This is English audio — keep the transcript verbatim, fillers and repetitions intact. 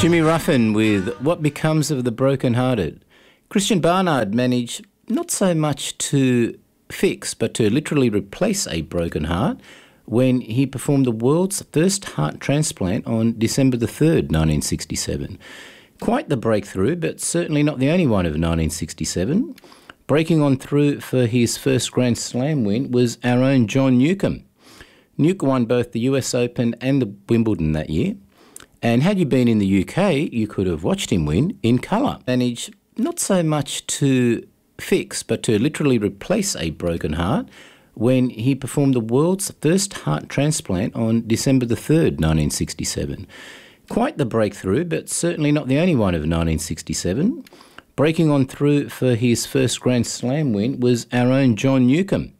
Jimmy Ruffin with What Becomes of the Broken Hearted. Christian Barnard managed not so much to fix but to literally replace a broken heart when he performed the world's first heart transplant on December the third, nineteen sixty-seven. Quite the breakthrough, but certainly not the only one of nineteen sixty-seven. Breaking on through for his first Grand Slam win was our own John Newcombe. Newcombe won both the U S Open and the Wimbledon that year. And had you been in the U K, you could have watched him win in colour. Managed not so much to fix, but to literally replace a broken heart when he performed the world's first heart transplant on December the third, nineteen sixty-seven. Quite the breakthrough, but certainly not the only one of nineteen sixty-seven. Breaking on through for his first Grand Slam win was our own John Newcombe.